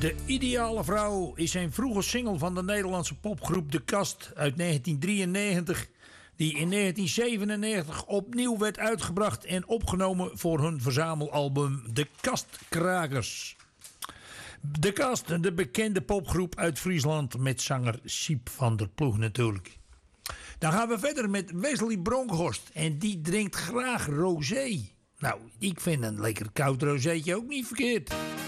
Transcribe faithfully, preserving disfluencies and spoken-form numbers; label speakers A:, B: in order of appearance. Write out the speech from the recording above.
A: De Ideale Vrouw is een vroege single van de Nederlandse popgroep De Kast uit negentien drieënnegentig... die in negentien zevenennegentig opnieuw werd uitgebracht en opgenomen voor hun verzamelalbum De Kastkrakers. De Kast, de bekende popgroep uit Friesland met zanger Siep van der Ploeg natuurlijk. Dan gaan we verder met Wesley Bronkhorst en die drinkt graag rosé. Nou, ik vind een lekker koud rozeetje ook niet verkeerd.